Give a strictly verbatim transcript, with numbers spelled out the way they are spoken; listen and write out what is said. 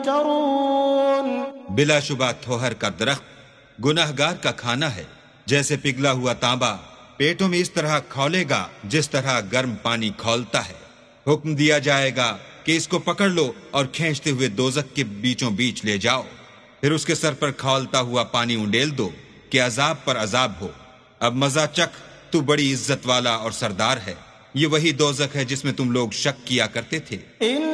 बिलाशुबा थोहर का दरख्त गुनाहगार का खाना है। जैसे पिघला हुआ तांबा पेटों में इस तरह खौलेगा जिस तरह गर्म पानी खौलता है। हुक्म दिया जाएगा कि इसको पकड़ लो और खींचते हुए दोजख के बीचों बीच ले जाओ। फिर उसके सर पर खौलता हुआ पानी उंडेल दो कि अजाब पर अजाब हो। अब मजा चख, तू बड़ी इज्जत वाला और सरदार है। ये वही दोजख है जिसमें तुम लोग शक किया करते थे।